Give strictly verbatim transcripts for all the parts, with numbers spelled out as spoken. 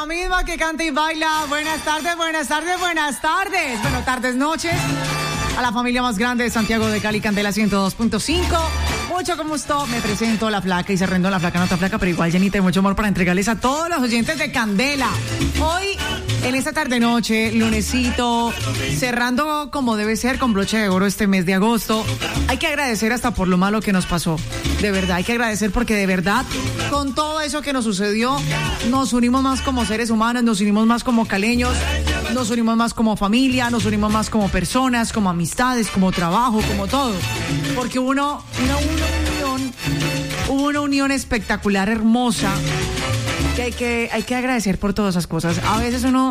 La misma que canta y baila. Buenas tardes, buenas tardes, buenas tardes. Bueno, tardes, noches. A la familia más grande de Santiago de Cali, Candela ciento dos punto cinco. Mucho como gusto, me presento la flaca y se rendó la flaca, no está flaca, pero igual llenita de mucho amor para entregarles a todos los oyentes de Candela. Hoy, en esta tarde noche, lunesito, cerrando como debe ser con broche de oro este mes de agosto. Hay que agradecer hasta por lo malo que nos pasó. De verdad, hay que agradecer porque de verdad, con todo eso que nos sucedió, nos unimos más como seres humanos, nos unimos más como caleños, nos unimos más como familia, nos unimos más como personas, como amistades, como trabajo, como todo. Porque uno, una, una unión, hubo una unión espectacular, hermosa, que hay que, hay que agradecer por todas esas cosas. A veces uno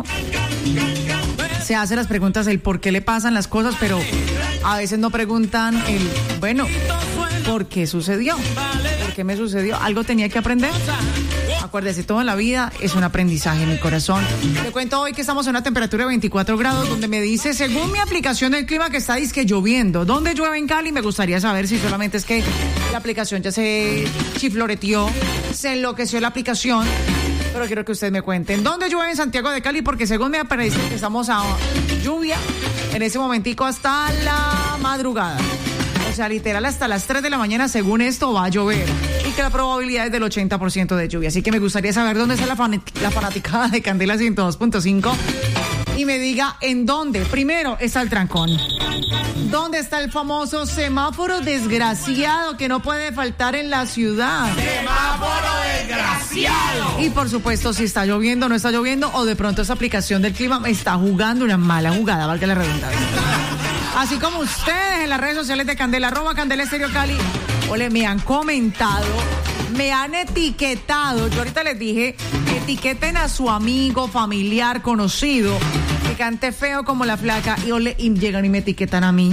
se hace las preguntas el por qué le pasan las cosas, pero a veces no preguntan el, bueno, ¿por qué sucedió? ¿Por qué me sucedió? ¿Algo tenía que aprender? Acuérdese, todo en la vida es un aprendizaje en mi corazón. Te cuento hoy que estamos a una temperatura de veinticuatro grados, donde me dice, según mi aplicación del clima, que está disque lloviendo. ¿Dónde llueve en Cali? Me gustaría saber si solamente es que la aplicación ya se chifloreteó, se enloqueció la aplicación. Pero quiero que ustedes me cuenten, ¿dónde llueve en Santiago de Cali? Porque según me aparece que estamos a lluvia en ese momentico hasta la madrugada. O sea, literal, hasta las tres de la mañana, según esto, va a llover. Y que la probabilidad es del ochenta por ciento de lluvia. Así que me gustaría saber dónde está la, fan- la fanaticada de Candela ciento dos punto cinco. Y me diga en dónde. Primero está el trancón. ¿Dónde está el famoso semáforo desgraciado que no puede faltar en la ciudad? ¡Semáforo desgraciado! Y por supuesto, si está lloviendo, no está lloviendo, o de pronto esa aplicación del clima me está jugando una mala jugada, valga la redundancia. Así como ustedes en las redes sociales de Candela, arroba Candela Estéreo Cali, ole, me han comentado, me han etiquetado. Yo ahorita les dije, etiqueten a su amigo, familiar, conocido, que cante feo como la flaca, y ole, y llegan y me etiquetan a mí.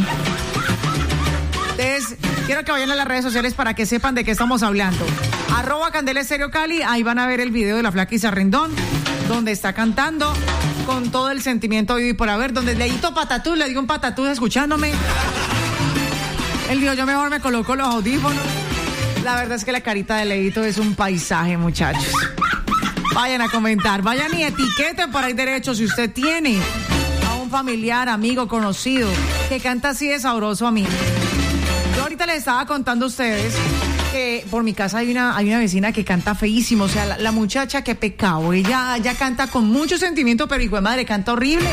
Entonces, quiero que vayan a las redes sociales para que sepan de qué estamos hablando. Arroba Candela Estéreo Cali, ahí van a ver el video de la flaca Isa Rendón, donde está cantando con todo el sentimiento hoy y por haber, donde le hizo patatús, le dio un patatús escuchándome. Él dijo, yo mejor me coloco los audífonos. La verdad es que la carita de Leito es un paisaje, muchachos. Vayan a comentar, vayan y etiqueten por ahí derecho si usted tiene a un familiar, amigo, conocido que canta así de sabroso a mí. Yo ahorita les estaba contando a ustedes que por mi casa hay una, hay una vecina que canta feísimo, o sea, la, la muchacha, qué pecado, ella, ella canta con mucho sentimiento, pero hijo de madre, canta horrible.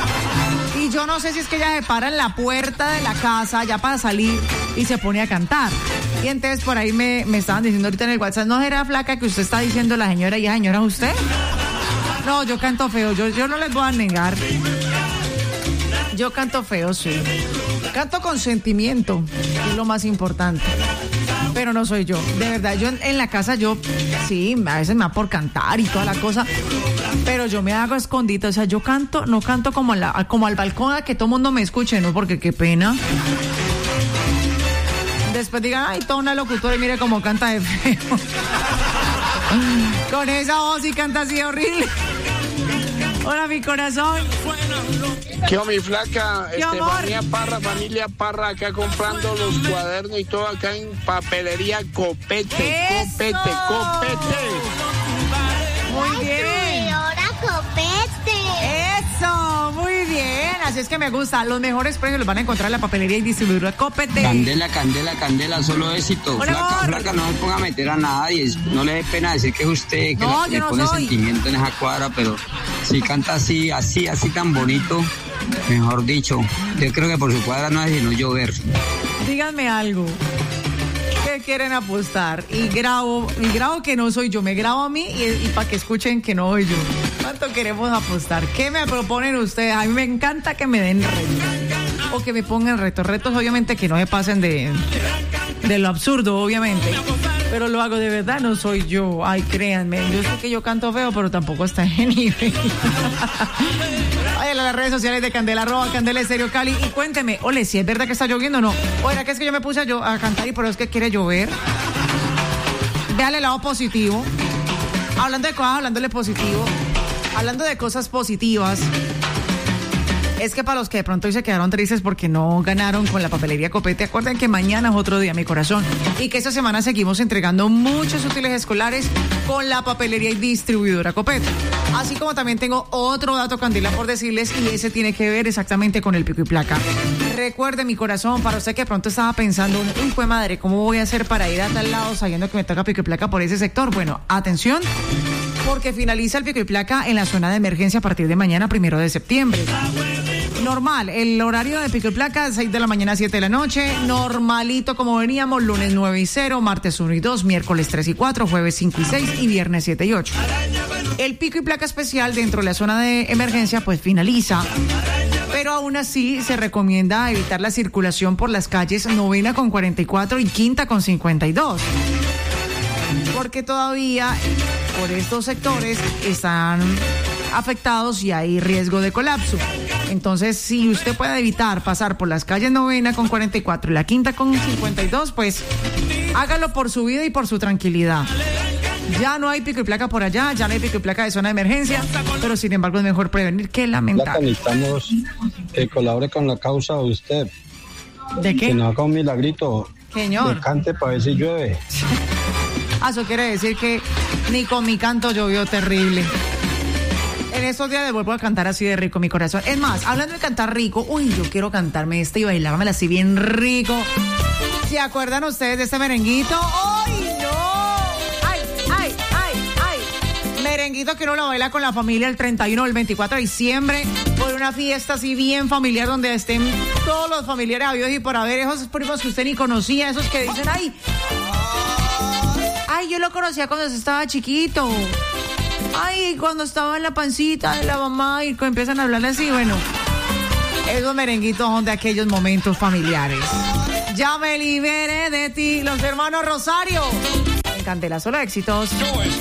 Y yo no sé si es que ella se para en la puerta de la casa ya para salir y se pone a cantar. Y entonces por ahí me, me estaban diciendo ahorita en el WhatsApp, ¿no será flaca que usted está diciendo la señora y la señora usted? No, yo canto feo, yo, yo no les voy a negar. Yo canto feo, sí. Canto con sentimiento, es lo más importante. Pero no soy yo, de verdad, yo en, en la casa yo, sí, a veces me da por cantar y toda la cosa, pero yo me hago escondita, o sea, yo canto, no canto como, la, como al balcón a que todo el mundo me escuche, ¿no? Porque qué pena. Después digan, ay, toda una locutora y mire cómo canta de feo. Con esa voz y canta así horrible. Hola, mi corazón. ¿Qué mi flaca? ¿Qué Estefanía Parra, familia Parra, acá comprando los cuadernos y todo acá en papelería Copete, ¡Eso! Copete, Copete. Muy bien. Ahora Copete. Eso, muy bien. Así es que me gusta. Los mejores precios los van a encontrar en la papelería y distribuidora Copete. Candela, candela, candela, solo éxito. Hola, flaca, amor. flaca, no me ponga a meter a nadie. No le dé pena decir que es usted, que No, la- yo le no pone soy. sentimiento en esa cuadra, pero si canta así, así, así tan bonito, mejor dicho, yo creo que por su cuadra no es sino llover. Díganme algo. ¿Qué quieren apostar? Y grabo, y grabo que no soy yo. Me grabo a mí y, y para que escuchen que no soy yo. ¿Cuánto queremos apostar? ¿Qué me proponen ustedes? A mí me encanta que me den retos. O que me pongan retos. Retos obviamente que no se pasen de, de lo absurdo, obviamente. Pero lo hago de verdad, no soy yo. Ay, créanme. Yo sé que yo canto feo, pero tampoco está en nivel. Vayan a las redes sociales de Candela, arroba Candela Estéreo Cali, y cuénteme, ole, si es verdad que está lloviendo o no. Oiga, que es que yo me puse a, yo, a cantar y por eso es que quiere llover. Véale el lado positivo. Hablando de cosas, hablándole positivo. Hablando de cosas positivas. es que para los que de pronto hoy se quedaron tristes porque no ganaron con la papelería Copete, acuerden que mañana es otro día, mi corazón, y que esta semana seguimos entregando muchos útiles escolares con la papelería y distribuidora Copete. Así como también tengo otro dato candela por decirles, y ese tiene que ver exactamente con el pico y placa. Recuerde, mi corazón, para usted que de pronto estaba pensando, uy, pues madre, ¿cómo voy a hacer para ir a tal lado sabiendo que me toca pico y placa por ese sector? Bueno, atención, porque finaliza el pico y placa en la zona de emergencia a partir de mañana, primero de septiembre. Normal, el horario de pico y placa, seis de la mañana a siete de la noche, normalito como veníamos, lunes nueve y cero, martes uno y dos, miércoles tres y cuatro, jueves cinco y seis y viernes siete y ocho. El pico y placa especial dentro de la zona de emergencia pues finaliza, pero aún así se recomienda evitar la circulación por las calles novena con cuarenta y cuatro y quinta con cincuenta y dos. Porque todavía por estos sectores están afectados y hay riesgo de colapso. Entonces, si usted puede evitar pasar por las calles novena con cuarenta y cuatro y la quinta con cincuenta y dos, pues hágalo por su vida y por su tranquilidad. Ya no hay pico y placa por allá, ya no hay pico y placa de zona de emergencia, pero sin embargo es mejor prevenir que lamentar. Necesitamos que colabore con la causa de usted. ¿De qué? Que nos haga un milagrito. Señor. Que cante para ver si llueve. Ah, eso quiere decir que ni con mi canto llovió terrible. En estos días les vuelvo a cantar así de rico, mi corazón. Es más, hablando de cantar rico, uy, yo quiero cantarme esta y bailármela así bien rico. ¿Se acuerdan ustedes de este merenguito? ¡Ay, no! ¡Ay, ay, ay, ay! Merenguito que uno lo baila con la familia el treinta y uno o el veinticuatro de diciembre por una fiesta así bien familiar donde estén todos los familiares habidos y por haber, esos primos que usted ni conocía, esos que dicen, ¡ay! ¡Ay, yo lo conocía cuando estaba chiquito! Ay, cuando estaba en la pancita de la mamá y empiezan a hablar así, bueno, esos merenguitos son de aquellos momentos familiares. Ya me liberé de ti, los hermanos Rosario. En Candela, solo éxitos.